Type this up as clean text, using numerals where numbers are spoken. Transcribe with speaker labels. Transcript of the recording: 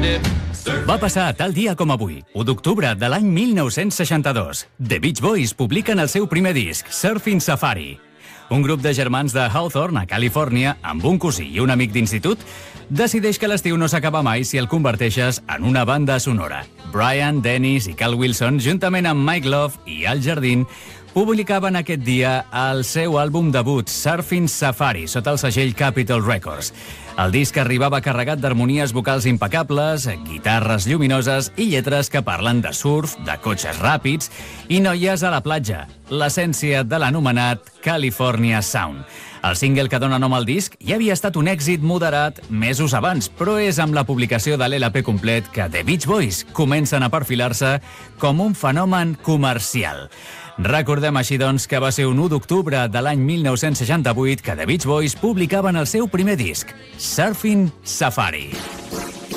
Speaker 1: Va passar tal dia com avui, 1 d'octubre de l'any 1962. The Beach Boys publiquen el seu primer disc, Surfing Safari. Un grup de germans de Hawthorne, a Califòrnia, amb un cosí i un amic d'institut, decideix que l'estiu no s'acaba mai si el converteixes en una banda sonora. Brian, Dennis i Cal Wilson, juntament amb Mike Love i Al Jardine, publicaven aquest dia el seu àlbum debut, Surfing Safari, sota el segell Capitol Records. El disc arribava carregat d'harmonies vocals impecables, guitarres lluminoses i lletres que parlen de surf, de cotxes ràpids i noies a la platja, l'essència de l'anomenat California Sound. El single que dona nom al disc ja havia estat un èxit moderat mesos abans, però és amb la publicació de l'LP complet que The Beach Boys comencen a perfilar-se com un fenomen comercial. Recordem així, doncs, que va ser un 1 d'octubre de l'any 1968 que The Beach Boys publicaven el seu primer disc, Surfing Safari.